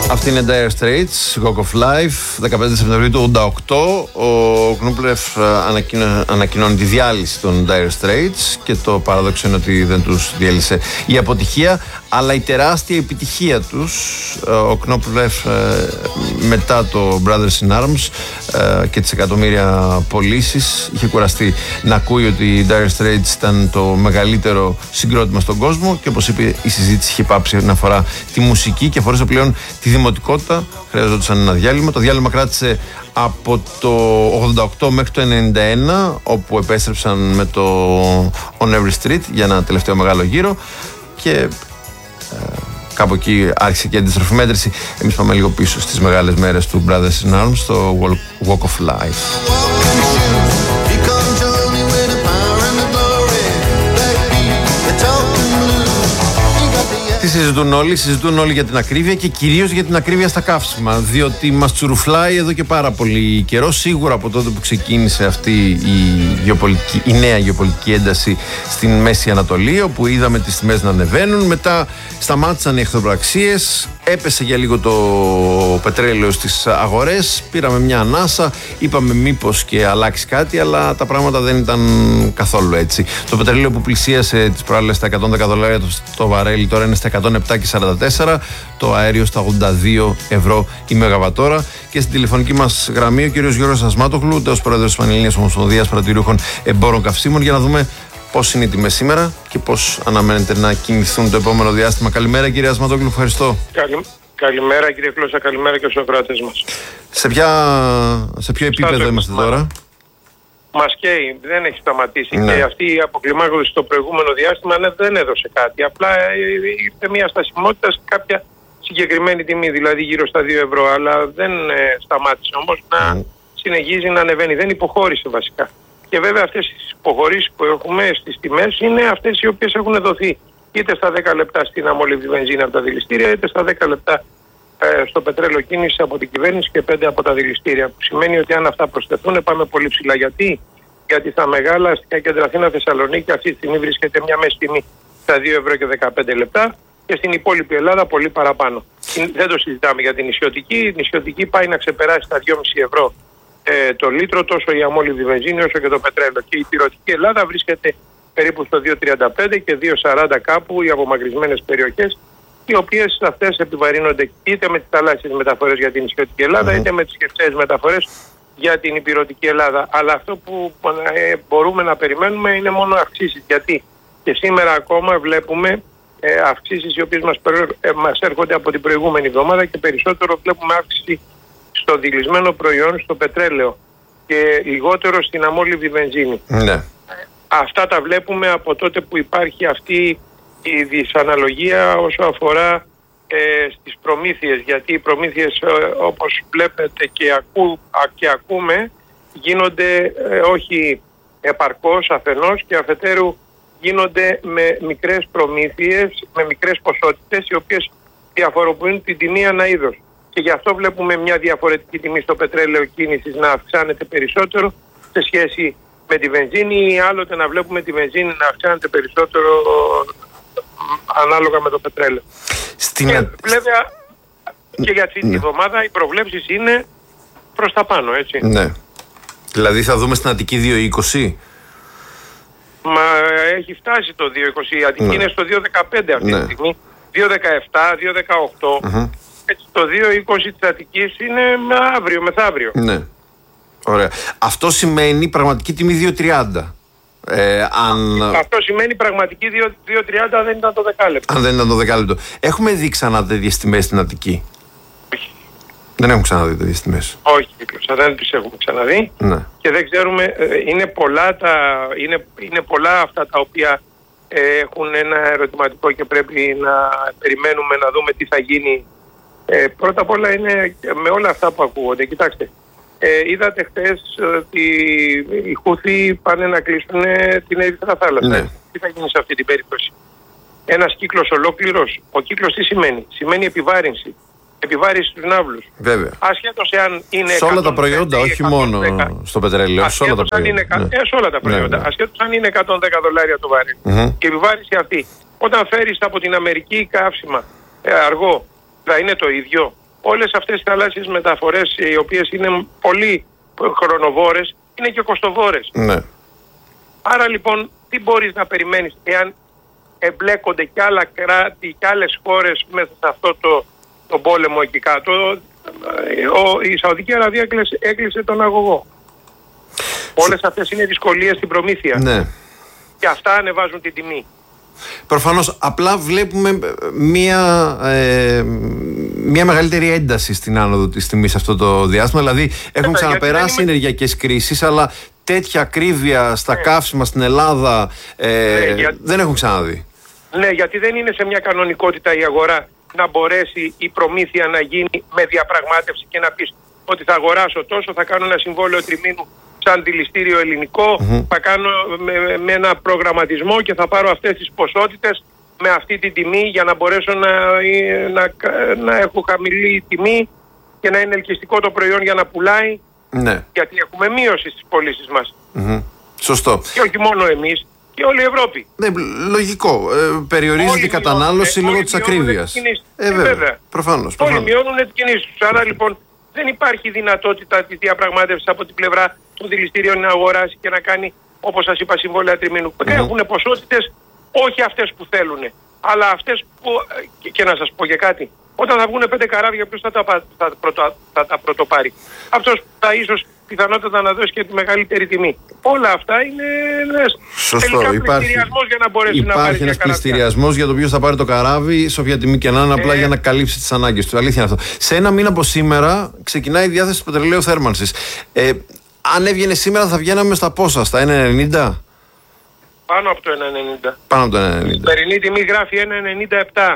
Αυτή είναι Dire Straits, Walk of Life, 15 Σεπτεμβρίου του 1988. Ο Κνούπλεφ ανακοινώνει τη διάλυση των Dire Straits και το παράδοξο είναι ότι δεν τους διέλυσε η αποτυχία, αλλά η τεράστια επιτυχία τους. Ο Κνούπλεφ μετά το Brothers in Arms και τις εκατομμύρια πωλήσεις είχε κουραστεί να ακούει ότι οι Dire Straits ήταν το μεγαλύτερο συγκρότημα στον κόσμο και όπως είπε η συζήτηση είχε πάψει να αφορά τη μουσική και αφορούσε πλέον τη δημοτικότητα. Χρειαζόταν ένα διάλειμμα. Το διάλειμμα κράτησε από το 88 μέχρι το 91, όπου επέστρεψαν με το On Every Street για ένα τελευταίο μεγάλο γύρο και κάπου εκεί άρχισε και η αντιστροφή μέτρηση. Εμείς πάμε λίγο πίσω στις μεγάλες μέρες του Brothers in Arms, στο Walk of Life. Τι συζητούν όλοι για την ακρίβεια και κυρίως για την ακρίβεια στα καύσιμα, διότι μας τσουρουφλάει εδώ και πάρα πολύ καιρό, σίγουρα από τότε που ξεκίνησε αυτή η νέα γεωπολιτική ένταση στην Μέση Ανατολή, όπου είδαμε τις τιμές να ανεβαίνουν, μετά σταμάτησαν οι εχθροπραξίες, έπεσε για λίγο το πετρέλαιο στις αγορές, πήραμε μια ανάσα, είπαμε μήπως και αλλάξει κάτι, αλλά τα πράγματα δεν ήταν καθόλου έτσι. Το πετρέλαιο που πλησίασε τις προάλλες στα $110 το βαρέλι τώρα είναι στα 107,44, το αέριο στα 82 ευρώ η Μεγαβατόρα. Και στην τηλεφωνική μας γραμμή ο κύριος Γιώργος Ασμάτογλου, τέος πρόεδρος της Πανελλήνιας Ομοσπονδίας Παρατηρούχων Εμπόρων Καυσίμων, για να δούμε πώς είναι οι τιμές σήμερα και πώς αναμένεται να κινηθούν το επόμενο διάστημα. Καλημέρα κύριε Ασμάτογλου, ευχαριστώ. Καλημέρα κύριε Κλώσσα, καλημέρα και στους ακροατές μας. Σε ποιο επίπεδο είμαστε τώρα? Μας καίει, δεν έχει σταματήσει, ναι. Και αυτή η αποκλιμάκωση στο προηγούμενο διάστημα δεν έδωσε κάτι. Απλά ήρθε μια στασιμότητα σε κάποια συγκεκριμένη τιμή, δηλαδή γύρω στα 2 ευρώ. Αλλά δεν σταμάτησε όμως να συνεχίζει να ανεβαίνει, δεν υποχώρησε βασικά. Και βέβαια αυτές τις υποχωρήσεις που έχουμε στις τιμές είναι αυτές οι οποίες έχουν δοθεί είτε στα 10 λεπτά στην αμόλυβδη βενζίνα από τα δηληστήρια, είτε στα 10 λεπτά στο πετρέλαιο κίνηση από την κυβέρνηση και 5 από τα δηληστήρια. Που σημαίνει ότι αν αυτά προσθεθούν πάμε πολύ ψηλά. Γιατί στα μεγάλα αστικά κέντρα Αθήνα, Θεσσαλονίκη αυτή τη στιγμή βρίσκεται μια μέση τιμή στα 2 ευρώ και 15 λεπτά και στην υπόλοιπη Ελλάδα πολύ παραπάνω. Δεν το συζητάμε για την νησιωτική. Η νησιωτική πάει να ξεπεράσει τα 2,5 ευρώ το λίτρο, τόσο η αμόλυβδη βενζίνη όσο και το πετρέλαιο. Και η ηπειρωτική Ελλάδα βρίσκεται περίπου στο 2,35 και 2,40 κάπου οι απομακρυσμένες περιοχές, οι οποίες αυτές επιβαρύνονται είτε με τις θαλάσσιες μεταφορές για την νησιωτική Ελλάδα, είτε με τις χερσαίες μεταφορές για την ηπειρωτική Ελλάδα. Αλλά αυτό που μπορούμε να περιμένουμε είναι μόνο αυξήσεις. Γιατί και σήμερα ακόμα βλέπουμε αυξήσεις οι οποίες μας έρχονται από την προηγούμενη εβδομάδα και περισσότερο βλέπουμε αύξηση στο δειλισμένο προϊόν, στο πετρέλαιο και λιγότερο στην αμόλυβδη βενζίνη. Ναι. Αυτά τα βλέπουμε από τότε που υπάρχει αυτή η δυσαναλογία όσο αφορά στις προμήθειες, γιατί οι προμήθειες όπως βλέπετε και ακούμε γίνονται όχι επαρκώς αφενός και αφετέρου γίνονται με μικρές προμήθειες, με μικρές ποσότητες οι οποίες διαφοροποιούν την τιμή ανά είδος. Και γι' αυτό βλέπουμε μια διαφορετική τιμή στο πετρέλαιο κίνησης να αυξάνεται περισσότερο σε σχέση με τη βενζίνη ή άλλοτε να βλέπουμε τη βενζίνη να αυξάνεται περισσότερο ανάλογα με το πετρέλαιο. Και βέβαια και για αυτή τη εβδομάδα οι προβλέψεις είναι προς τα πάνω, έτσι. Ναι. Δηλαδή θα δούμε στην Αττική 2,20. Μα έχει φτάσει το 2,20. Η Αττική είναι στο 2,15 αυτή τη στιγμή. 2,17, 2,18. Έτσι το 2,20 της Αττικής είναι μεθαύριο. Ναι. Ωραία. Αυτό σημαίνει πραγματική τιμή 2,30. Αυτό σημαίνει πραγματική 2,30 αν δεν ήταν το δεκάλεπτο. Αν δεν ήταν το δεκάλεπτο. Έχουμε δει ξανά τέτοιες τιμές στην Αττική? Όχι. Δεν έχουμε ξαναδεί τέτοιες τιμές. Όχι, δεν τις έχουμε ξαναδεί. Ναι. Και δεν ξέρουμε, είναι πολλά αυτά τα οποία έχουν ένα ερωτηματικό και πρέπει να περιμένουμε να δούμε τι θα γίνει. Πρώτα απ' όλα είναι με όλα αυτά που ακούγονται. Κοιτάξτε. Είδατε χθες ότι οι Χούθοι πάνε να κλείσουν την Ερυθρά Θάλασσα. Ναι. Τι θα γίνει σε αυτή την περίπτωση? Ένας κύκλος ολόκληρος. Ο κύκλος τι σημαίνει? Σημαίνει επιβάρυνση. Επιβάρυνση στους ναύλους. Βέβαια. Ασχέτως εάν είναι σε όλα τα προϊόντα, όχι μόνο στο πετρέλαιο. Σε όλα τα προϊόντα. Σε όλα τα προϊόντα. Ναι. Ασχέτως αν είναι $110 το βαρέλι. Και η επιβάρυνση αυτή, όταν φέρεις από την Αμερική καύσιμα αργό, θα είναι το ίδιο. όλες αυτές οι θαλάσσιες μεταφορές, οι οποίες είναι πολύ χρονοβόρες, είναι και κοστοβόρες. Ναι. Άρα λοιπόν τι μπορείς να περιμένεις εάν εμπλέκονται και άλλα κράτη και άλλες χώρες μέσα σε αυτό το πόλεμο εκεί κάτω? Η Σαουδική Αραβία έκλεισε τον αγωγό. Όλες αυτές είναι δυσκολίες στην προμήθεια. Ναι. Και αυτά ανεβάζουν την τιμή. Προφανώς, απλά βλέπουμε μια μεγαλύτερη ένταση στην άνοδο της τιμής αυτό το διάστημα. Δηλαδή έχουν ξαναπεράσει ενεργειακές κρίσεις, αλλά τέτοια ακρίβεια στα καύσιμα στην Ελλάδα δεν έχουν ξαναδεί. Ναι, γιατί δεν είναι σε μια κανονικότητα η αγορά να μπορέσει η προμήθεια να γίνει με διαπραγμάτευση και να πεις ότι θα αγοράσω τόσο, θα κάνω ένα συμβόλαιο τριμήνου σαν δηληστήριο ελληνικό, θα κάνω με ένα προγραμματισμό και θα πάρω αυτές τις ποσότητες με αυτή την τιμή για να μπορέσω να έχω χαμηλή τιμή και να είναι ελκυστικό το προϊόν για να πουλάει. Ναι. Γιατί έχουμε μείωση στις πωλήσεις μας. Σωστό. Και όχι μόνο εμείς, και όλη η Ευρώπη. Ναι, λογικό. Περιορίζεται η κατανάλωση λόγω της ακρίβειας. Βέβαια. Προφανώς. Όλοι μειώνουν τις κινήσεις τους. Άρα λοιπόν δεν υπάρχει δυνατότητα της διαπραγμάτευσης από την πλευρά των δηληστηρίων να αγοράσει και να κάνει, όπως σας είπα, συμβόλαια τριμήνου. Έχουν ποσότητες, όχι αυτές που θέλουν, αλλά αυτές που. Και να σας πω και κάτι. Όταν θα βγουν 5 καράβια, ποιος θα τα πρωτοπάρει? Αυτός που θα ίσως πιθανότατα να δώσει και τη μεγαλύτερη τιμή. Όλα αυτά είναι σωστό. Υπάρχει για να μπορέσει να πάρει ένας πληστηριασμός για το ποιος θα πάρει το καράβι, σε όποια τιμή και να είναι, απλά για να καλύψει τις ανάγκες του. Αλήθεια είναι αυτό. Σε ένα μήνα από σήμερα ξεκινάει η διάθεση του πετρελαίου θέρμανσης. Αν έβγαινε σήμερα, θα βγαίναμε στα πόσα, στα 1,90? Πάνω από το 1,90. Πάνω από το 1,90. Η περινή τιμή γράφει 1,97.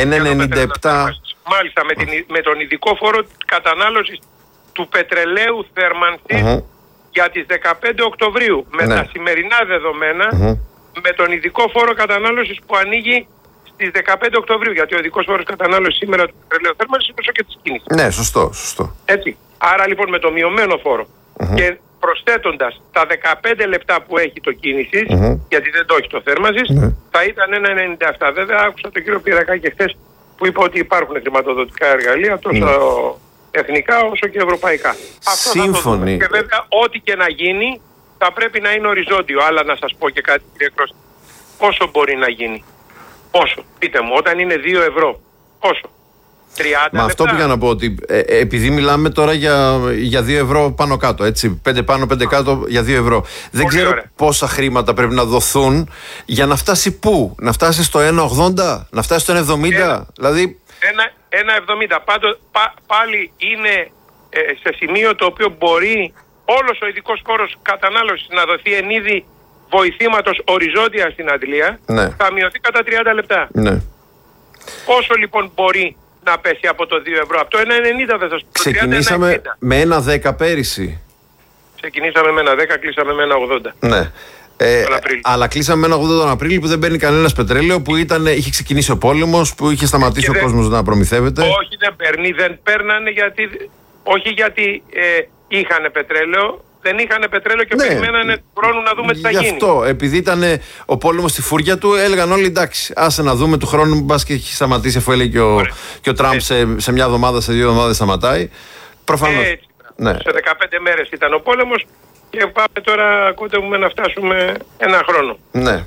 1,97. Μάλιστα, με τον ειδικό φόρο κατανάλωσης του πετρελαίου θέρμανσης για τις 15 Οκτωβρίου. Με τα σημερινά δεδομένα, με τον ειδικό φόρο κατανάλωσης που ανοίγει στις 15 Οκτωβρίου. Γιατί ο ειδικός φόρος κατανάλωσης σήμερα του πετρελαίου θέρμανσης είναι όσο και της κίνησης. Ναι, σωστό. Έτσι. Άρα λοιπόν με το μειωμένο φόρο και προσθέτοντας τα 15 λεπτά που έχει το κίνησης, γιατί δεν το έχει το θέρμανσης, θα ήταν 1,97. Βέβαια άκουσα τον κύριο Πυρακάκη χθες που είπε ότι υπάρχουν χρηματοδοτικά εργαλεία τόσο εθνικά όσο και ευρωπαϊκά. Αυτό θα το δούμε. Και βέβαια ό,τι και να γίνει θα πρέπει να είναι οριζόντιο. Αλλά να σας πω και κάτι, κύριε Κρώστη. Πόσο μπορεί να γίνει? Πόσο? Πείτε μου, όταν είναι 2 ευρώ, πόσο? 30 λεπτά. Αυτό πήγα να πω, ότι επειδή μιλάμε τώρα για 2 ευρώ πάνω κάτω, έτσι, 5 πάνω 5 κάτω για 2 ευρώ. Δεν ξέρω πόσα χρήματα πρέπει να δοθούν για να φτάσει πού? Να φτάσει στο 1,80, να φτάσει στο 1,70, δηλαδή... 1,70. Πάντως πάλι είναι σε σημείο το οποίο μπορεί όλος ο ειδικός φόρος κατανάλωσης να δοθεί εν είδη βοηθήματος οριζόντια στην αντλία, θα μειωθεί κατά 30 λεπτά. Ναι. Πόσο λοιπόν μπορεί να πέσει από το 2 ευρώ? Από το 1,90 δεν θα σου πω. Ξεκινήσαμε με 1,10 πέρυσι. Ξεκινήσαμε με 1,10, κλείσαμε με 1,80. Ναι. Αλλά κλείσαμε με 1,80 τον Απρίλιο που δεν παίρνει κανένας πετρέλαιο, που είχε ξεκινήσει ο πόλεμος, που είχε σταματήσει ο κόσμος να προμηθεύεται. Όχι, δεν παίρνανε όχι γιατί είχαν πετρέλαιο. Δεν είχαν πετρέλαιο και περιμένανε χρόνο να δούμε τι θα γίνει. Γι' αυτό, επειδή ήταν ο πόλεμος στη φούρια του, έλεγαν όλοι εντάξει, άσε να δούμε του χρόνου, μπας και έχει σταματήσει, αφού έλεγε και ο Τραμπ σε μια εβδομάδα, σε 2 εβδομάδες σταματάει. Προφανώς. Έτσι, σε 15 μέρες ήταν ο πόλεμος και πάμε τώρα, κοντεύουμε να φτάσουμε 1 χρόνο. Ναι.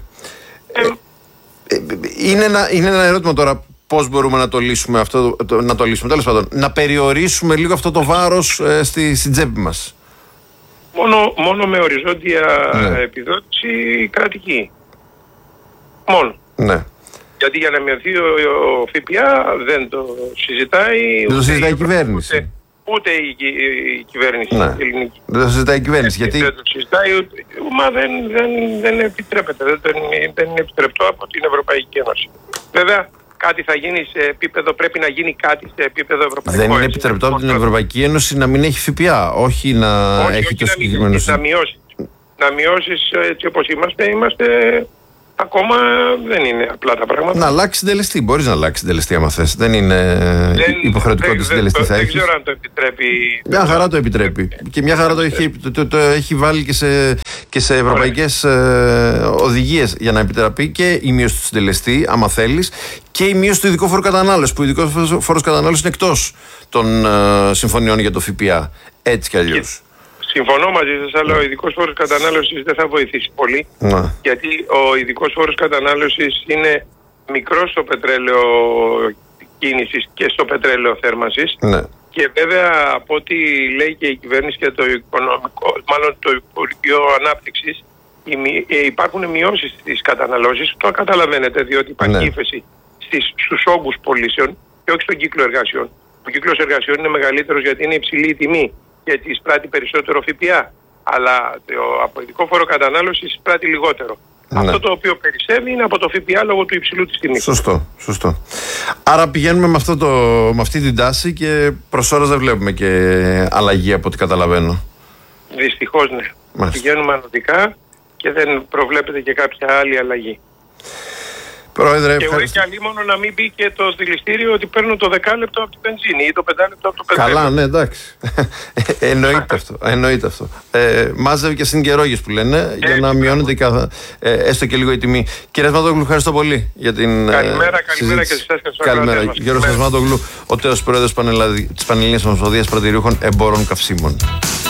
Είναι ένα ερώτημα τώρα. Πώς μπορούμε να το λύσουμε αυτό, τέλος πάντων, να περιορίσουμε λίγο αυτό το βάρος στην τσέπη μας? Μόνο με οριζόντια επιδότηση κρατική. Μόνο. Ναι. Γιατί για να μειωθεί ο ΦΠΑ δεν το συζητάει. Δεν το συζητάει η κυβέρνηση. Ούτε η κυβέρνηση ελληνική. Δεν το συζητάει η κυβέρνηση. Γιατί... Δεν το συζητάει, μα δεν επιτρέπεται. Δεν είναι επιτρεπτό από την Ευρωπαϊκή Ένωση. Βέβαια, κάτι θα γίνει σε επίπεδο, πρέπει να γίνει κάτι σε επίπεδο ευρωπαϊκό. Δεν είναι επιτρεπτό από την Ευρωπαϊκή Ένωση να μην έχει ΦΠΑ, όχι να έχει το συγκεκριμένο. Να μειώσεις έτσι όπως είμαστε ακόμα δεν είναι απλά τα πράγματα. Να αλλάξει συντελεστή. Μπορείς να αλλάξει συντελεστή άμα θες. Δεν είναι υποχρεωτικό ότι συντελεστή θα έχεις. Δεν ξέρω αν το επιτρέπει. Μια χαρά το επιτρέπει. Και μια χαρά το έχει βάλει και σε ευρωπαϊκές οδηγίες για να επιτραπεί και η μείωση του συντελεστή, άμα θέλεις, και η μείωση του ειδικού φόρου κατανάλωσης. Που ο ειδικός φόρος κατανάλωσης είναι εκτός των συμφωνιών για το ΦΠΑ. Έτσι κι αλλιώς. Συμφωνώ μαζί σας, αλλά ο ειδικός φόρος κατανάλωσης δεν θα βοηθήσει πολύ. Γιατί ο ειδικός φόρος κατανάλωσης είναι μικρός στο πετρέλαιο κίνησης και στο πετρέλαιο θέρμανσης. Ναι. Και βέβαια από ό,τι λέει και η κυβέρνηση και το οικονομικό, μάλλον το Υπουργείο Ανάπτυξης, υπάρχουν μειώσεις στις καταναλώσεις. Το καταλαβαίνετε, διότι υπάρχει ύφεση στους όγκους πωλήσεων και όχι στον κύκλο εργασιών. Ο κύκλος εργασιών είναι μεγαλύτερος γιατί είναι υψηλή η τιμή και εισπράττει περισσότερο ΦΠΑ. Αλλά από ειδικό φόρο κατανάλωσης εισπράττει λιγότερο. Αυτό το οποίο περισσεύει είναι από το ΦΠΑ λόγω του υψηλού της τιμής. Σωστό. Άρα πηγαίνουμε με αυτή την τάση και προς ώρας δεν βλέπουμε και αλλαγή από ό,τι καταλαβαίνω. Δυστυχώς ναι. Μάλιστα. Πηγαίνουμε ανωδικά και δεν προβλέπεται και κάποια άλλη αλλαγή. Πρόεδρε, και εγώ και μόνο να μην μπει και το δηληστήριο ότι παίρνω το 10 λεπτό από τη βενζίνη ή το 5 λεπτό από το πετρέλαιο. Καλά, ναι, εντάξει. Εννοείται αυτό. Μάζευε και συντηρόγες που λένε για να μειώνεται έστω και λίγο η τιμή. Κύριε Ασμάτογλου, ευχαριστώ πολύ για την καλημέρα και σε εσάς και στους καλημέρα. Γιώργος Ασμάτογλου, ο τέος πρόεδρος της Πανελλήνιας Ομοσπονδίας Πρατηριούχων Εμπόρων Καυσίμων.